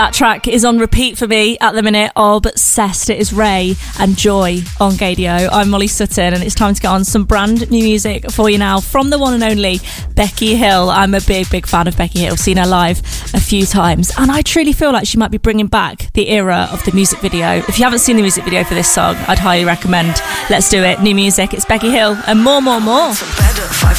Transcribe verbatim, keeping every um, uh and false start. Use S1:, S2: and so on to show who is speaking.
S1: That track is on repeat for me at the minute. Obsessed. It is Ray and Joy on Gadio. I'm Molly Sutton, and it's time to get on some brand new music for you now from the one and only Becky Hill. I'm a big, big fan of Becky Hill. Seen her live a few times, and I truly feel like she might be bringing back the era of the music video. If you haven't seen the music video for this song, I'd highly recommend. Let's do it. New music. It's Becky Hill and more, more, more.
S2: Some better, five